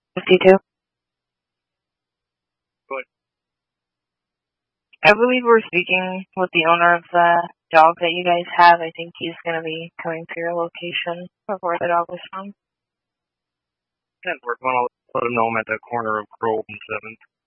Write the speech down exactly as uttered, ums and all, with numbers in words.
fifty-two. Good. I believe we're speaking with the owner of the dog that you guys have. I think he's going to be coming to your location of where the dog was from. ten four. Want to let him know I'm at the corner of Grove and seventh.